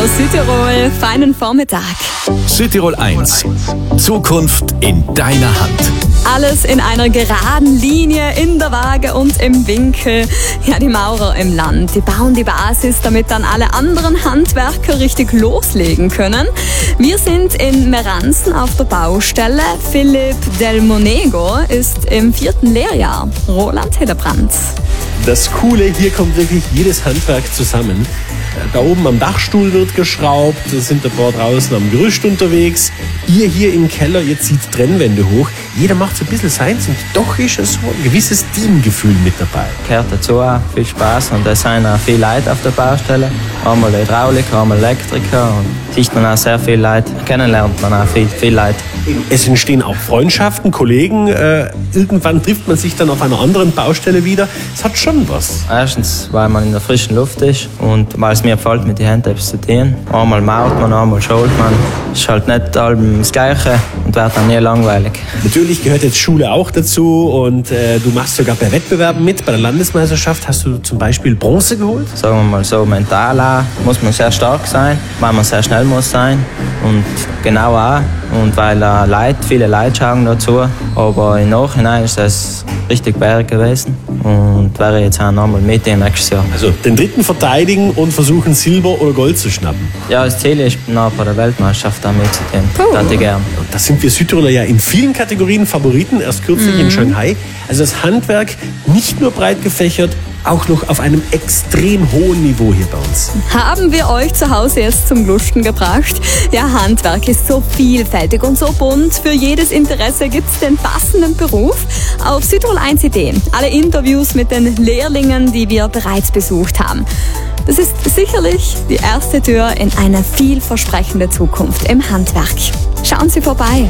Südtirol, feinen Vormittag. Südtirol 1. Zukunft in deiner Hand. Alles in einer geraden Linie, in der Waage und im Winkel. Ja, die Maurer im Land, die bauen die Basis, damit dann alle anderen Handwerker richtig loslegen können. Wir sind in Meranzen auf der Baustelle. Philipp Del Monego ist im 4. Lehrjahr. Roland Hillebrand. Das Coole, hier kommt wirklich jedes Handwerk zusammen. Da oben am Dachstuhl wird geschraubt, da sind ein paar draußen am Gerüst unterwegs. Ihr hier im Keller, ihr zieht Trennwände hoch. Jeder macht so ein bisschen seins und doch ist es so ein gewisses Teamgefühl mit dabei. Gehört dazu auch viel Spaß und es sind auch viele Leute auf der Baustelle. Einmal Hydrauliker, einmal Elektriker und sieht man auch sehr viele Leute. Kennenlernt man auch viel Leute. Es entstehen auch Freundschaften, Kollegen. Irgendwann trifft man sich dann auf einer anderen Baustelle wieder. Es hat schon was. Erstens, weil man in der frischen Luft ist und weil es mir gefällt, mit den Händen etwas zu tun. Einmal maut man, einmal schaut man. Es ist halt nicht allem das Gleiche und wird dann nie langweilig. Natürlich gehört jetzt Schule auch dazu und du machst sogar bei Wettbewerben mit. Bei der Landesmeisterschaft hast du zum Beispiel Bronze geholt. Sagen wir mal so, mental auch muss man sehr stark sein, weil man sehr schnell muss sein und genau auch. Und weil viele Leute schauen dazu. Aber im Nachhinein ist das richtig berg gewesen und wäre jetzt auch nochmal mit im nächsten Jahr. Also den dritten verteidigen und versuchen Silber oder Gold zu schnappen. Ja, das Ziel ist, noch bei der Weltmeisterschaft da mitzugehen. Das ich gern. Und da sind wir Südtiroler ja in vielen Kategorien Favoriten, erst kürzlich in Shanghai. Also das Handwerk nicht nur breit gefächert, auch noch auf einem extrem hohen Niveau hier bei uns. Haben wir euch zu Hause jetzt zum Lusten gebracht? Ja, Handwerk ist so vielfältig und so bunt. Für jedes Interesse gibt's den passenden Beruf. Auf Südtirol 1 Ideen. Alle Interviews mit den Lehrlingen, die wir bereits besucht haben. Das ist sicherlich die erste Tür in eine vielversprechende Zukunft im Handwerk. Schauen Sie vorbei.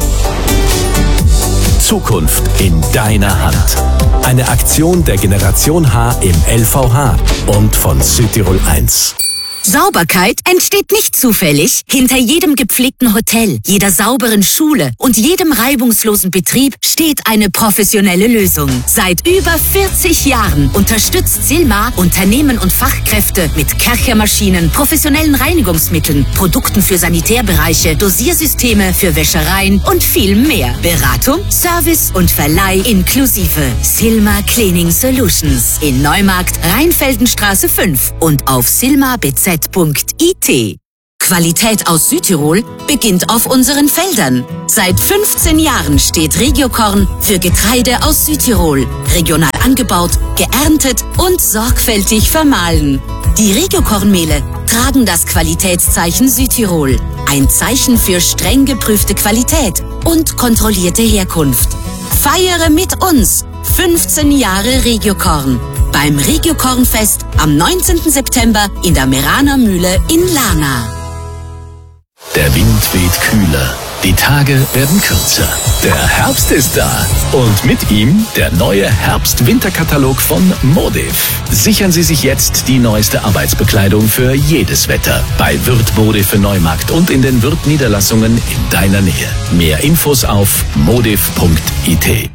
Zukunft in deiner Hand. Eine Aktion der Generation H im LVH und von Südtirol 1. Sauberkeit entsteht nicht zufällig. Hinter jedem gepflegten Hotel, jeder sauberen Schule und jedem reibungslosen Betrieb steht eine professionelle Lösung. Seit über 40 Jahren unterstützt Silma Unternehmen und Fachkräfte mit Kerchermaschinen, professionellen Reinigungsmitteln, Produkten für Sanitärbereiche, Dosiersysteme für Wäschereien und viel mehr. Beratung, Service und Verleih inklusive. Silma Cleaning Solutions in Neumarkt, Rheinfeldenstraße 5 und auf silma.bz.it. Qualität aus Südtirol beginnt auf unseren Feldern. Seit 15 Jahren steht Regiokorn für Getreide aus Südtirol. Regional angebaut, geerntet und sorgfältig vermahlen. Die Regiokornmehle tragen das Qualitätszeichen Südtirol. Ein Zeichen für streng geprüfte Qualität und kontrollierte Herkunft. Feiere mit uns 15 Jahre Regiokorn. Beim Regiokornfest am 19. September in der Meraner Mühle in Lana. Der Wind weht kühler. Die Tage werden kürzer. Der Herbst ist da. Und mit ihm der neue Herbst-Winter-Katalog von Modiv. Sichern Sie sich jetzt die neueste Arbeitsbekleidung für jedes Wetter. Bei Wirth Modiv in Neumarkt und in den Wirth-Niederlassungen in deiner Nähe. Mehr Infos auf modiv.it.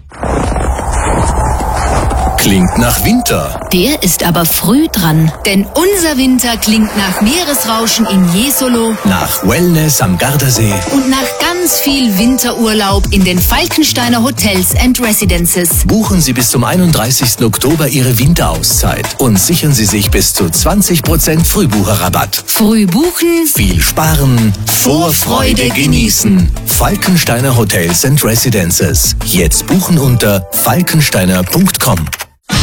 Klingt nach Winter. Der ist aber früh dran, denn unser Winter klingt nach Meeresrauschen in Jesolo Nach Wellness am Gardasee. und nach ganz viel Winterurlaub in den Falkensteiner Hotels and Residences. Buchen Sie bis zum 31. Oktober Ihre Winterauszeit und sichern Sie sich bis zu 20% Frühbucherrabatt. Früh buchen, Viel sparen, Vorfreude genießen. Falkensteiner Hotels and Residences. Jetzt buchen unter falkensteiner.com.